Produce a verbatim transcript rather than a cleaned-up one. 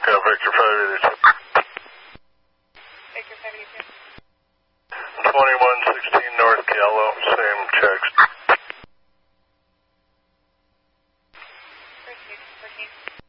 Echo, Victor five eighty-two. Victor five eighty-two. twenty-one sixteen North Gallo, same checks. Proceed, proceed.